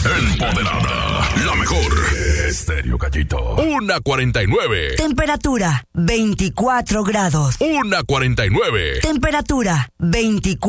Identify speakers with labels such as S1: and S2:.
S1: Empoderada. La mejor. Estéreo Gallito. 1:49.
S2: Temperatura 24 grados.
S1: 1:49.
S2: Temperatura 24.